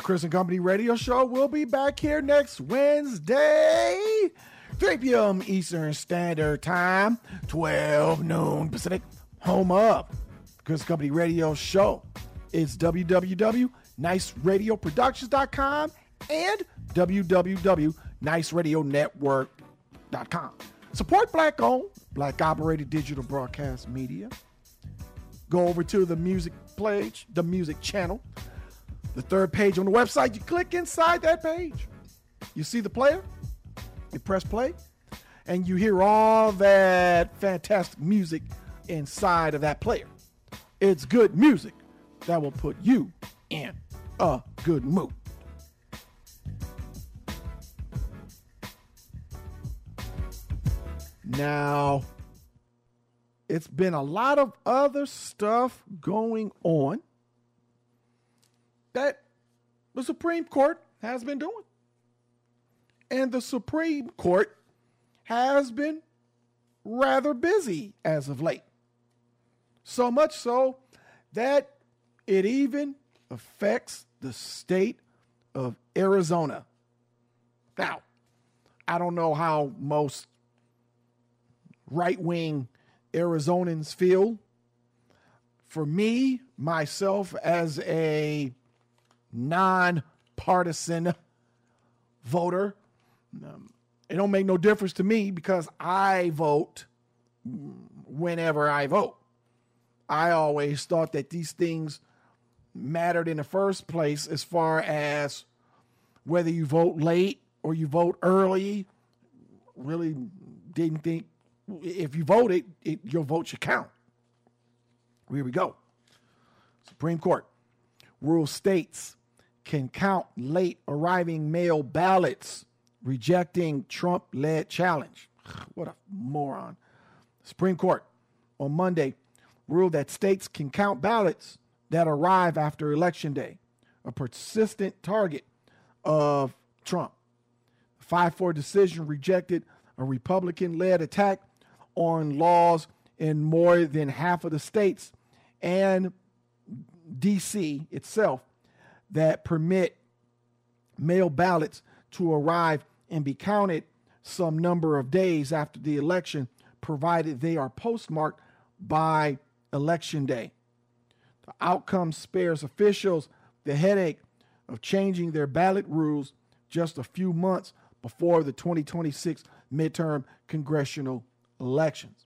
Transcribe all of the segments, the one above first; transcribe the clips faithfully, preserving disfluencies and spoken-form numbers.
Chris and Company Radio Show will be back here next Wednesday, three p.m. Eastern Standard Time, twelve noon Pacific. Home of Chris and Company Radio Show. It's w w w dot nice radio productions dot com and w w w dot nice radio network dot com. Support black-owned, black-operated digital broadcast media. Go over to the music page, the music channel. The third page on the website, you click inside that page. You see the player, you press play, and you hear all that fantastic music inside of that player. It's good music that will put you in a good mood. Now, it's been a lot of other stuff going on that the Supreme Court has been doing. And the Supreme Court has been rather busy as of late. So much so that it even affects the state of Arizona. Now, I don't know how most right-wing Arizonans feel. For me, myself, as a non-partisan voter, um, it don't make no difference to me because I vote whenever I vote. I always thought that these things mattered in the first place as far as whether you vote late or you vote early. Really didn't think if you voted, it, your vote should count. Here we go. Supreme Court rules states can count late arriving mail ballots, rejecting Trump-led challenge. What a moron. Supreme Court on Monday ruled that states can count ballots that arrive after Election Day, a persistent target of Trump. The five four decision rejected a Republican-led attack on laws in more than half of the states and D C itself that permit mail ballots to arrive and be counted some number of days after the election, provided they are postmarked by Election Day. The outcome spares officials the headache of changing their ballot rules just a few months before the twenty twenty-six midterm congressional elections.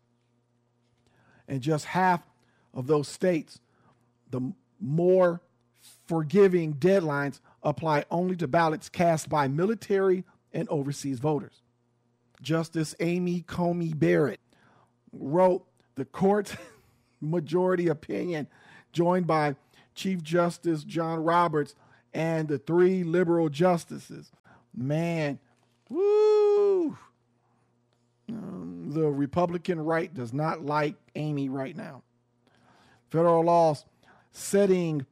And just half of those states, the more forgiving deadlines apply only to ballots cast by military and overseas voters. Justice Amy Coney Barrett wrote the court's majority opinion, joined by Chief Justice John Roberts and the three liberal justices. Man, woo! Um, the Republican right does not like Amy right now. Federal laws setting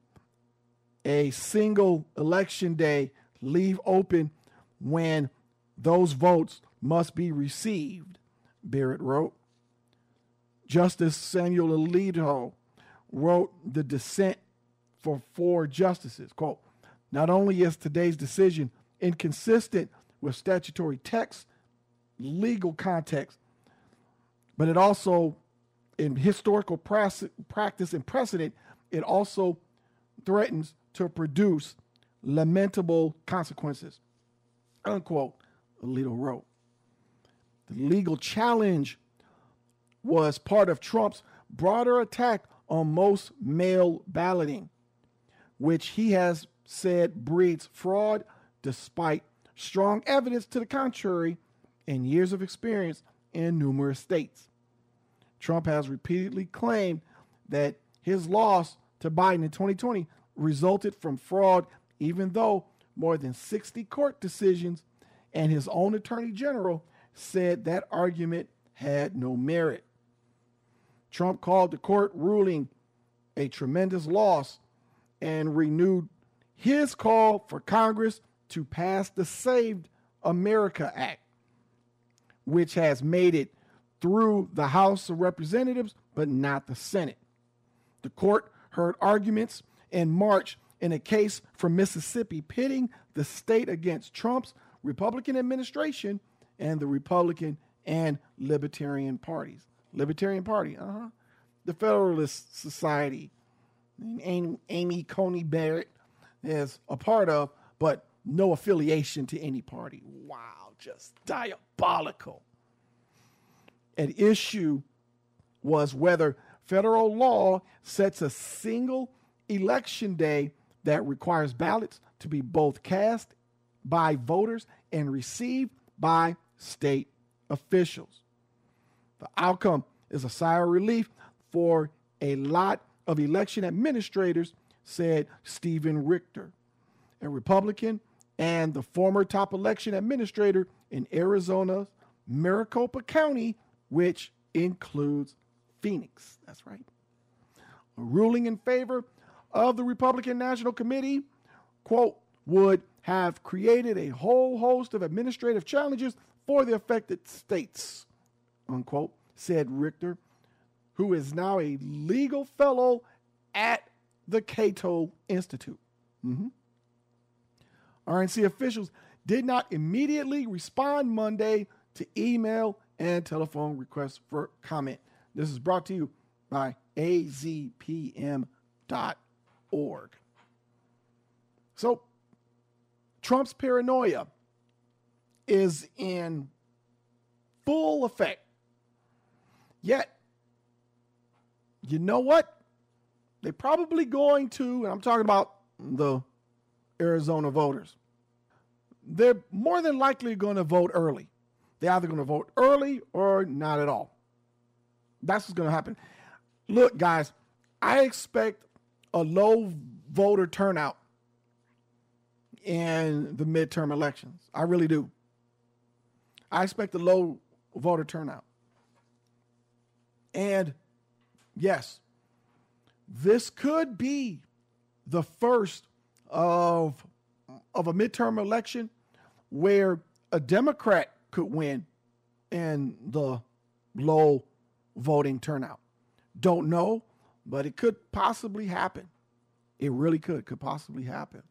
a single election day leave open when those votes must be received, Barrett wrote. Justice Samuel Alito wrote the dissent for four justices. Quote, not only is today's decision inconsistent with statutory text, legal context, but it also, in historical practice and precedent, it also threatens to produce lamentable consequences, unquote, Alito wrote. The legal challenge was part of Trump's broader attack on most mail balloting, which he has said breeds fraud despite strong evidence to the contrary and years of experience in numerous states. Trump has repeatedly claimed that his loss to Biden in twenty twenty resulted from fraud, even though more than sixty court decisions and his own attorney general said that argument had no merit. Trump called the court ruling a tremendous loss and renewed his call for Congress to pass the Saved America Act, which has made it through the House of Representatives, but not the Senate. The court heard arguments in March in a case from Mississippi pitting the state against Trump's Republican administration and the Republican and Libertarian parties. Libertarian Party, uh-huh. The Federalist Society, and Amy, Amy Coney Barrett is a part of, but no affiliation to any party. Wow, just diabolical. At issue was whether federal law sets a single election day that requires ballots to be both cast by voters and received by state officials. The outcome is a sigh of relief for a lot of election administrators, said Stephen Richter, a Republican and the former top election administrator in Arizona's Maricopa County, which includes Phoenix. That's right. A ruling in favor of the Republican National Committee, quote, would have created a whole host of administrative challenges for the affected states, unquote, said Richter, who is now a legal fellow at the Cato Institute. Mm-hmm. R N C officials did not immediately respond Monday to email and telephone requests for comment. This is brought to you by A Z P M dot org. So, Trump's paranoia is in full effect. Yet, you know what? They're probably going to, and I'm talking about the Arizona voters, they're more than likely going to vote early. They're either going to vote early or not at all. That's what's going to happen. Look, guys, I expect a low voter turnout in the midterm elections. I really do. I expect a low voter turnout. And yes, this could be the first of, of a midterm election where a Democrat could win in the low voting turnout. Don't know, but it could possibly happen. It really could, could possibly happen.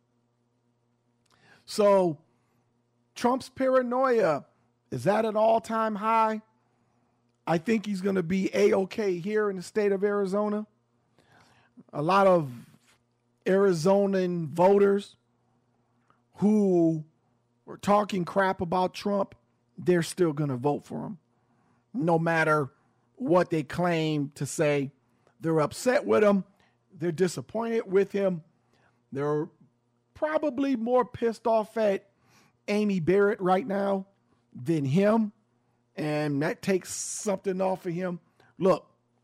So Trump's paranoia is at an all-time high. I think he's going to be A-okay here in the state of Arizona. A lot of Arizonan voters who were talking crap about Trump, they're still going to vote for him. No matter what they claim to say. They're upset with him. They're disappointed with him. They're probably more pissed off at Amy Barrett right now than him. And that takes something off of him. Look,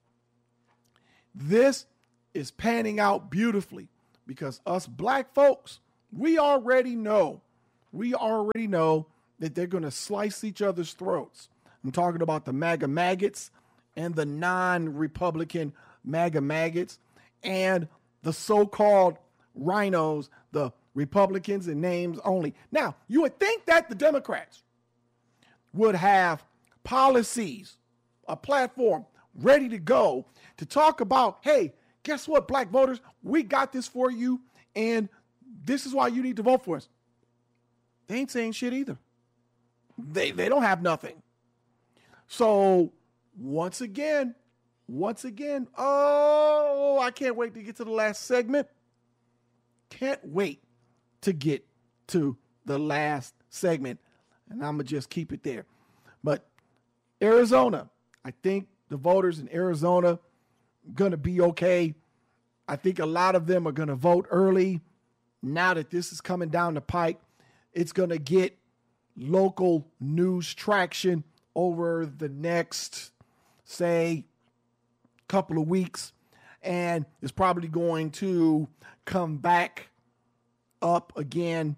this is panning out beautifully because us black folks, we already know, we already know that they're going to slice each other's throats. I'm talking about the MAGA maggots and the non-Republican MAGA maggots and the so-called rhinos, the Republicans in names only. Now, you would think that the Democrats would have policies, a platform ready to go to talk about, hey, guess what, black voters? We got this for you, and this is why you need to vote for us. They ain't saying shit either. They, they don't have nothing. So once again, once again, oh, I can't wait to get to the last segment. Can't wait to get to the last segment. And I'm going to just keep it there. But Arizona, I think the voters in Arizona going to be okay. I think a lot of them are going to vote early. Now that this is coming down the pike, it's going to get local news traction over the next, say, couple of weeks. And it's probably going to come back up again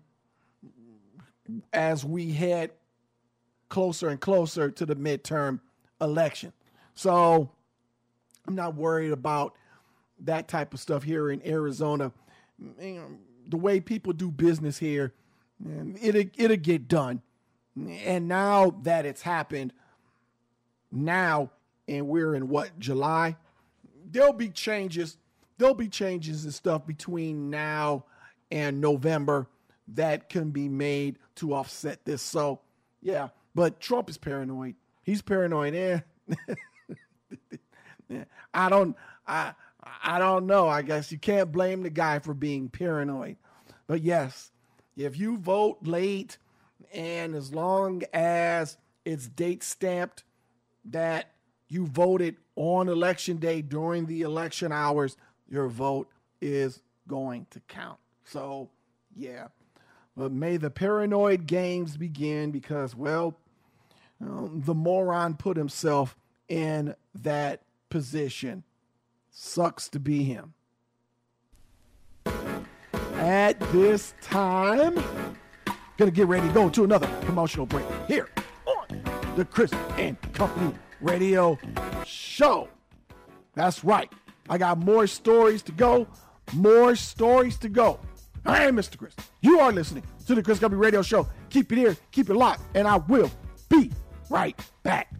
as we head closer and closer to the midterm election. So I'm not worried about that type of stuff here in Arizona. The way people do business here, it'll, it'll get done. And now that it's happened, now, and we're in what, July? There'll be changes. There'll be changes and stuff between now and November that can be made to offset this. So, yeah, but Trump is paranoid. He's paranoid. Eh? I don't, I, I don't know. I guess you can't blame the guy for being paranoid. But yes, if you vote late, and as long as it's date stamped that you voted on election day during the election hours, your vote is going to count. So, yeah. But may the paranoid games begin because, well, um, the moron put himself in that position. Sucks to be him. At this time, gonna get ready to go to another promotional break here on the Chris and Company Radio Show. That's right. I got more stories to go. More stories to go. I am Mister Chris. You are listening to the Chris Company Radio Show. Keep it here. Keep it locked. And I will be right back.